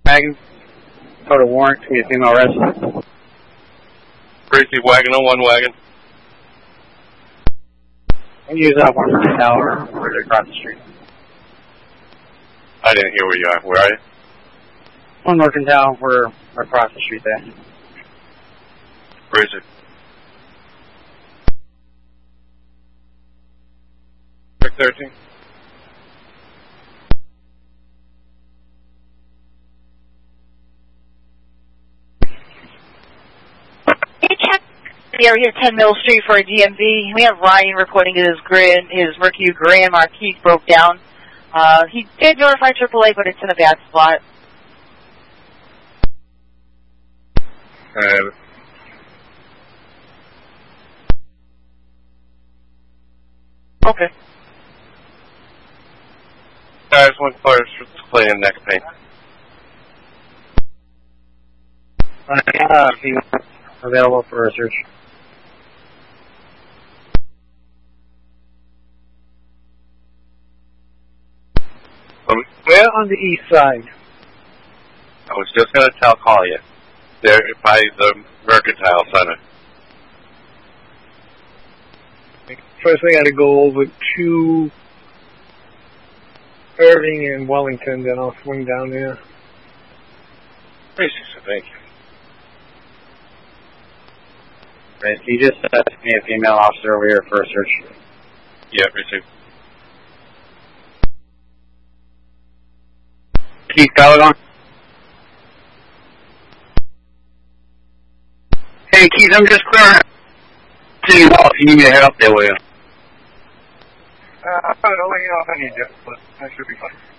wagon. Code of warrant to be a female resident. Precinct wagon on 1 wagon. And use that one for the tower. We're across the street. I didn't hear where you are. Where are you? On Mercantile, we're across the street there. Where is it? Brick 13. Can you check the area 10 Mill Street for a DMV? We have Ryan reporting his Mercury Grand Marquis broke down. He did notify AAA, but it's in a bad spot. Okay. Guys, 1 fire play in next paint. Female available for a search. We're on the east side. I was just going to call you. They're by the Mercantile Center. First, I got to go over to Irving and Wellington, then I'll swing down there. Thank you. Right, so you just sent me a female officer over here for a search. Yeah, received. Keith Gallagher. Hey Keith, I'm just clearing. See you off. You need me to head up there with you. I'll let you know if I need you, but I should be fine.